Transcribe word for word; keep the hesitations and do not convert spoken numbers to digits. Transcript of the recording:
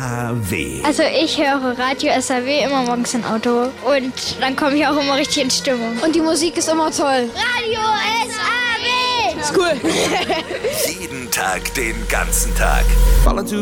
A W. Also ich höre Radio S A W immer morgens im Auto und dann komme ich auch immer richtig in Stimmung. Und die Musik ist immer toll. Radio S A W! Ist cool. Jeden Tag, den ganzen Tag.